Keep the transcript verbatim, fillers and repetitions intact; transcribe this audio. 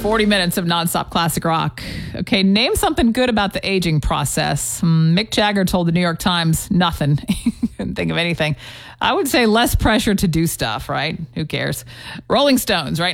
forty minutes of nonstop classic rock. Okay, name something good about the aging process. Hmm, Mick Jagger told the New York Times nothing. Couldn't think of anything. I would say less pressure to do stuff, right? Who cares? Rolling Stones, right?